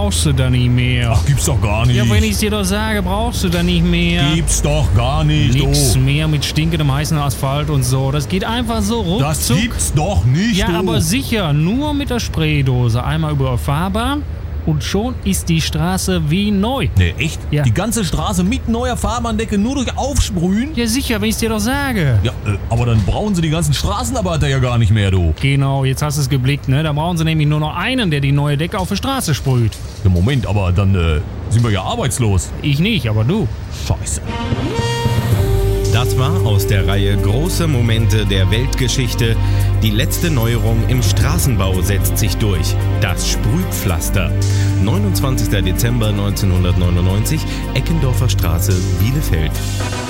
brauchst du da nicht mehr. Ach, gibt's doch gar nicht. Ja, wenn ich's dir doch sage, brauchst du da nicht mehr. Gibt's doch gar nicht, Nix du. mehr mit stinkendem heißen Asphalt und so. Das geht einfach so ruckzuck. Das gibt's doch nicht, Ja, du. aber sicher, nur mit der Spraydose. Einmal über die Fahrbahn und schon ist die Straße wie neu. Nee, echt? Ja. Die ganze Straße mit neuer Fahrbahndecke nur durch Aufsprühen? Ja, sicher, wenn ich's dir doch sage. Ja, aber dann brauchen sie die ganzen Straßenarbeiter ja gar nicht mehr, du. Genau, jetzt hast du es geblickt, ne? Da brauchen sie nämlich nur noch einen, der die neue Decke auf die Straße sprüht. Ja, Moment, aber dann sind wir ja arbeitslos. Ich nicht, aber du. Scheiße. Das war aus der Reihe Große Momente der Weltgeschichte. Die letzte Neuerung im Straßenbau setzt sich durch. Das Sprühpflaster. 29. Dezember 1999, Eckendorfer Straße, Bielefeld.